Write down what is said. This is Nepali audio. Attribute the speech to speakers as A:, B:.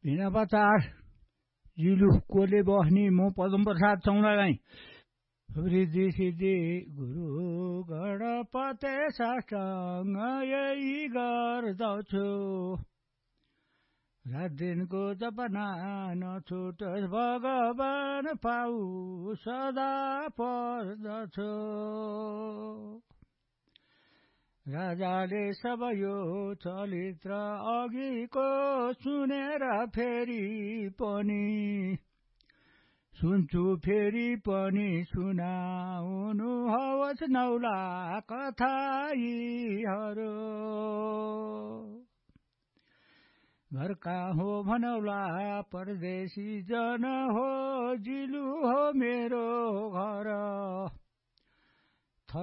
A: भिना पचार जिलु कोले बस्ने म पदमप्रसाद चौलागाई रिद्धि सिद्धि गुरु गणपते साष्टाङ्ग यही गर्दछु रात दिनको जपना नछुटोस् भगवान पाऊ सदा पर्दछु राजाले सब यो चरित्र अघिको सुनेर फेरि पनि सुन्छु फेरि पनि सुनाउनु हवस् नौला कथा यीहरू घर कहाँ हो भनौला परदेशी जन हो जिलु हो मेरो घर